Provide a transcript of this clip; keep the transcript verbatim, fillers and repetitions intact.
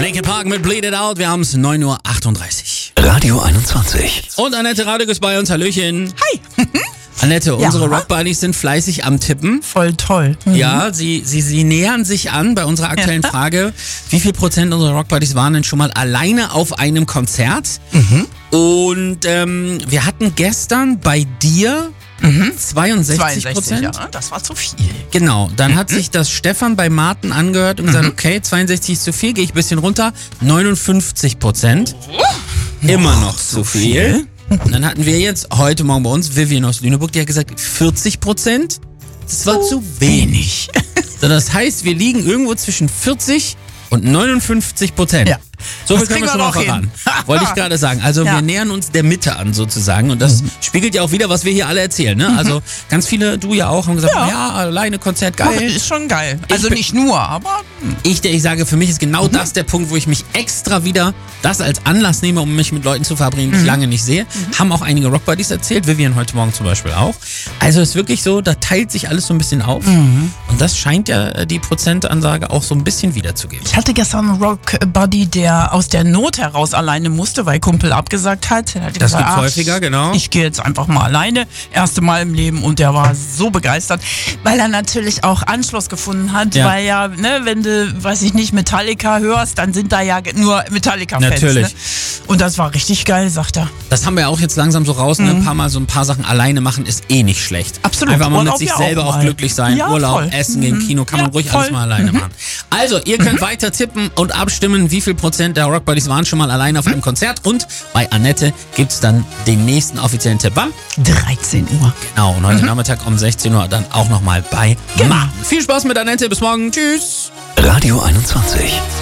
Linkin Park mit Bleed It Out. Wir haben es neun Uhr achtunddreißig. Radio einundzwanzig. Und Annette Radek ist bei uns. Hallöchen. Hi. Annette, Ja. unsere Rockbuddies sind fleißig am Tippen. Voll toll. Mhm. Ja, sie, sie, sie nähern sich an bei unserer aktuellen Ja. Frage. Wie viel Prozent unserer Rockbuddies waren denn schon mal alleine auf einem Konzert? Mhm. Und ähm, wir hatten gestern bei dir Mhm. zweiundsechzig Prozent. ja, das war zu viel. Genau, dann hat sich das Stefan bei Martin angehört und gesagt, okay, zweiundsechzig ist zu viel, gehe ich ein bisschen runter. neunundfünfzig Prozent. Immer noch zu viel. Und dann hatten wir jetzt heute Morgen bei uns Vivian aus Lüneburg, die hat gesagt, vierzig Prozent. Das war zu wenig. So, das heißt, wir liegen irgendwo zwischen vierzig und neunundfünfzig Prozent. Ja. So viel Das können wir kriegen schon wir mal auch hin. verraten. Wollte ich gerade sagen. Also Ja. wir nähern uns der Mitte an sozusagen und das Mhm. spiegelt ja auch wieder, was wir hier alle erzählen. Ne? Also ganz viele, du ja auch, haben gesagt, ja, Ja. alleine Konzert, Ach, geil. ist schon geil. Also bin- nicht nur, aber hm. Ich, der ich sage, für mich ist genau das der Punkt, wo ich mich extra wieder das als Anlass nehme, um mich mit Leuten zu verabreden, die ich lange nicht sehe. Haben auch einige Rockbuddies erzählt, Vivian heute Morgen zum Beispiel auch. Also es ist wirklich so, da teilt sich alles so ein bisschen auf. Und das scheint ja äh, die Prozentansage auch so ein bisschen wiederzugeben. Ich hatte gestern einen Rock-Buddy, der aus der Not heraus alleine musste, weil Kumpel abgesagt hat. Er hat Das gesagt, gibt's ach, häufiger, genau. Ich gehe jetzt einfach mal alleine. Erste Mal im Leben und der war so begeistert, weil er natürlich auch Anschluss gefunden hat, Ja. weil ja, ne, wenn du, weiß ich nicht, Metallica hörst, dann sind da ja nur Metallica-Fans. Natürlich. Ne? Und das war richtig geil, sagt er. Das haben wir auch jetzt langsam so raus, ne? Ein paar Mal so ein paar Sachen alleine machen ist eh nicht schlecht. Absolut. Einfach mal mit Urlaub sich ja auch selber auch mal. glücklich sein. Ja, Urlaub, voll. Essen gehen, Kino, kann man Ja, ruhig voll. alles mal alleine machen. Also, ihr könnt weiter tippen und abstimmen, wie viel Prozent der Rockbuddies waren schon mal alleine auf einem Konzert. Und bei Annette gibt's dann den nächsten offiziellen Tipp. Wann? dreizehn Uhr. Genau, und heute Nachmittag um sechzehn Uhr dann auch nochmal bei Genau. Martin. Viel Spaß mit Annette, bis morgen. Tschüss. Radio einundzwanzig.